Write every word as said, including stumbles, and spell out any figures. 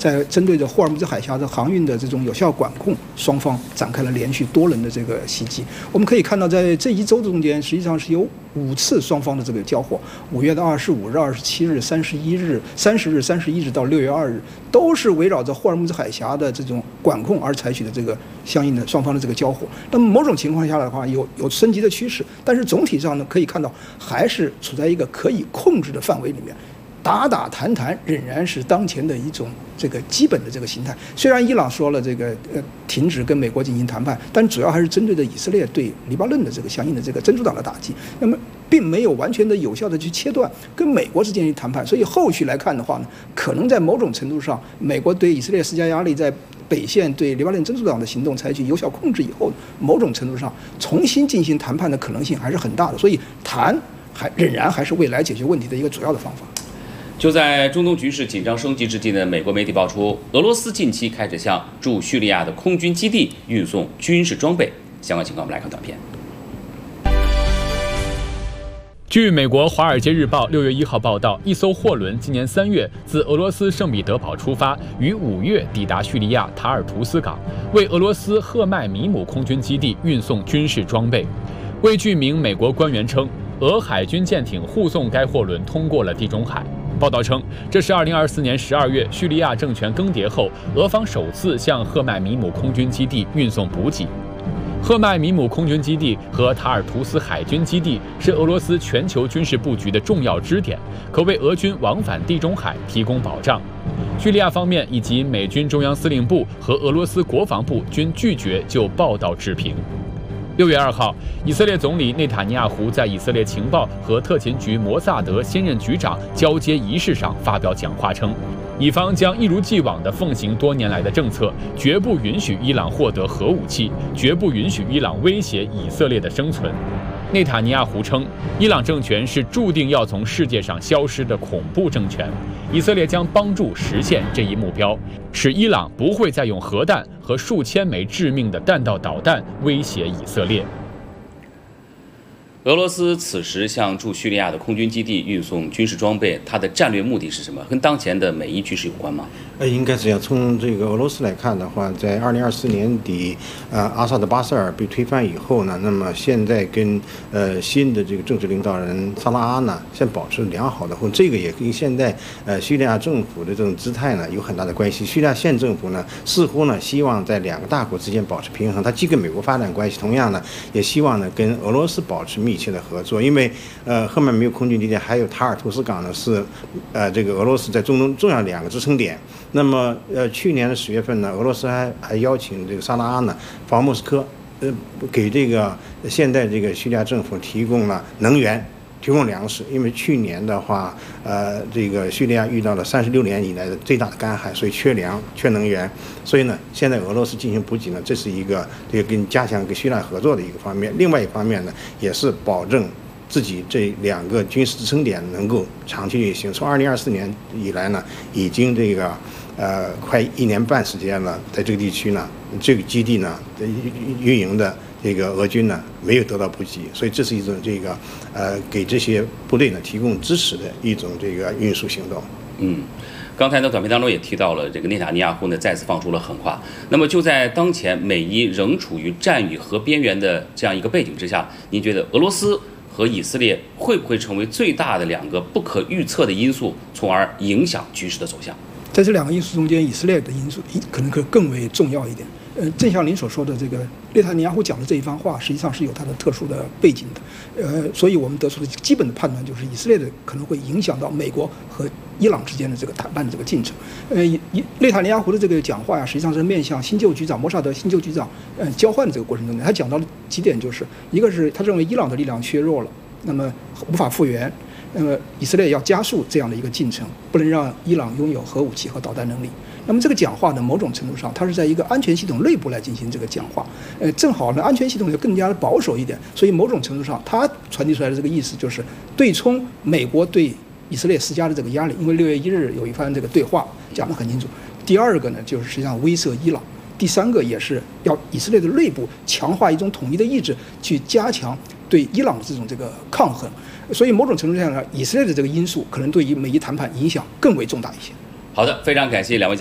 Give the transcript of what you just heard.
在针对着霍尔木兹海峡的航运的这种有效管控，双方展开了连续多轮的这个袭击。我们可以看到，在这一周中间，实际上是有五次双方的这个交火，五月的二十五日、二十七日、三十一日、三十日、三十一日到六月二日，都是围绕着霍尔木兹海峡的这种管控而采取的这个相应的双方的这个交火。那么某种情况下的话，有有升级的趋势，但是总体上呢，可以看到还是处在一个可以控制的范围里面。打打谈谈仍然是当前的一种这个基本的这个形态。虽然伊朗说了这个呃停止跟美国进行谈判，但主要还是针对着以色列对黎巴嫩的这个相应的这个真主党的打击。那么并没有完全的有效的去切断跟美国之间的谈判。所以后续来看的话呢，可能在某种程度上，美国对以色列施加压力，在北线对黎巴嫩真主党的行动采取有效控制以后，某种程度上重新进行谈判的可能性还是很大的。所以谈还仍然还是未来解决问题的一个主要的方法。 就在中东局势紧张升级之际呢，美国媒体爆出，俄罗斯近期开始向驻叙利亚的空军基地运送军事装备。相关情况，我们来看短片。 据美国《华尔街日报》六月一号报道，一艘货轮今年三月自俄罗斯圣彼得堡出发，于五月抵达叙利亚塔尔图斯港，为俄罗斯赫迈米姆空军基地运送军事装备。未具名美国官员称，俄海军舰艇护送该货轮通过了地中海。报道称，这是二零二四年十二月叙利亚政权更迭后，俄方首次向赫迈米姆空军基地运送补给。赫迈米姆空军基地和塔尔图斯海军基地是俄罗斯全球军事布局的重要支点，可为俄军往返地中海提供保障。叙利亚方面以及美军中央司令部和俄罗斯国防部均拒绝就报道置评。六月二号，以色列总理内塔尼亚胡在以色列情报和特勤局摩萨德现任局长交接仪式上发表讲话称，以方将一如既往地奉行多年来的政策，绝不允许伊朗获得核武器，绝不允许伊朗威胁以色列的生存。内塔尼亚胡称，伊朗政权是注定要从世界上消失的恐怖政权，以色列将帮助实现这一目标，使伊朗不会再用核弹和数千枚致命的弹道导弹威胁以色列。 俄罗斯此时向驻叙利亚的空军基地运送军事装备，它的战略目的是什么？跟当前的美伊局势有关吗？ 呃，应该是要从这个俄罗斯来看的话，在二零二四年底，呃，阿萨德巴塞尔被推翻以后呢，那么现在跟呃新的这个政治领导人萨拉阿呢，先保持良好的，或这个也跟现在呃叙利亚政府的这种姿态呢有很大的关系。叙利亚现政府呢，似乎呢希望在两个大国之间保持平衡，它既跟美国发展关系，同样呢也希望呢跟俄罗斯保持密切的合作，因为呃赫曼没有空军基地，还有塔尔图斯港呢是呃这个俄罗斯在中东重要两个支撑点。那么呃去年的十月份呢，俄罗斯还还邀请这个萨拉阿呢访莫斯科，呃给这个现在这个叙利亚政府提供了能源。提供粮食，因为去年的话，呃，这个叙利亚遇到了三十六年以来的最大的干旱，所以缺粮、缺能源，所以呢，现在俄罗斯进行补给呢，这是一个这个跟加强跟叙利亚合作的一个方面。另外一方面呢，也是保证自己这两个军事支撑点能够长期运行。从二零二四年以来呢，已经这个呃快一年半时间了，在这个地区呢，这个基地呢运营的。这个俄军呢没有得到补给，所以这是一种这个呃给这些部队呢提供支持的一种这个运输行动。 嗯，刚才呢短片当中也提到了这个内塔尼亚胡呢再次放出了狠话。那么就在当前美伊仍处于战与和边缘的这样一个背景之下，您觉得俄罗斯和以色列会不会成为最大的两个不可预测的因素，从而影响局势的走向？在这两个因素中间，以色列的因素可能更更为重要一点。呃，正像您所说的，这个内塔尼亚胡讲的这一番话，实际上是有它的特殊的背景的。呃，所以我们得出的基本的判断就是，以色列的可能会影响到美国和伊朗之间的这个谈判的这个进程。呃，内塔尼亚胡的这个讲话呀，实际上是面向新旧局长摩萨德新旧局长呃交换的这个过程中间，他讲到了几点，就是一个是他认为伊朗的力量削弱了，那么无法复原。那么以色列要加速这样的一个进程，不能让伊朗拥有核武器和导弹能力。那么这个讲话呢，某种程度上，它是在一个安全系统内部来进行这个讲话。呃，正好呢，安全系统就更加的保守一点，所以某种程度上，它传递出来的这个意思就是对冲美国对以色列施加的这个压力。因为六月一日有一番这个对话讲得很清楚。第二个呢，就是实际上威慑伊朗。第三个也是要以色列的内部强化一种统一的意志，去加强对伊朗的这种这个抗衡。所以某种程度上呢，以色列的这个因素可能对于美伊谈判影响更为重大一些。 好的，非常感谢两位。